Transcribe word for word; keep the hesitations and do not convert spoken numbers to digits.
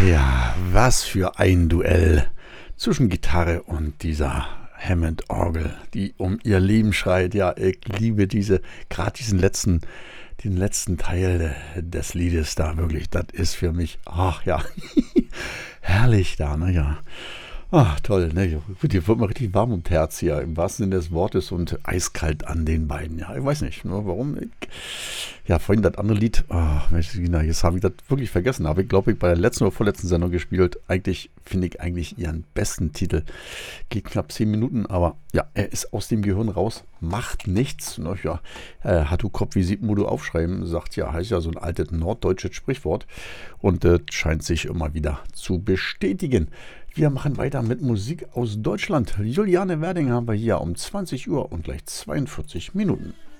Ja, was für ein Duell zwischen Gitarre und dieser Hammond-Orgel, die um ihr Leben schreit. Ja, ich liebe diese, gerade diesen letzten, den letzten Teil des Liedes da wirklich. Das ist für mich, ach ja, herrlich da, ne, ja. Ach, toll, ne? Gut, hier wird mal richtig warm ums Herz hier, im wahrsten Sinne des Wortes und eiskalt an den beiden. Ja, ich weiß nicht, ne, warum. Ich, ja, vorhin das andere Lied, oh, Mensch, na, jetzt habe ich das wirklich vergessen. Habe ich, glaube ich, bei der letzten oder vorletzten Sendung gespielt. Eigentlich finde ich eigentlich ihren besten Titel. Geht knapp zehn Minuten, aber ja, er ist aus dem Gehirn raus, macht nichts. Na, ja, äh, hat du Kopf, wie sieht, wo du aufschreiben, sagt ja, heißt ja so ein altes norddeutsches Sprichwort. Und das äh, scheint sich immer wieder zu bestätigen. Wir machen weiter mit Musik aus Deutschland. Juliane Werding haben wir hier um zwanzig Uhr und gleich zweiundvierzig Minuten.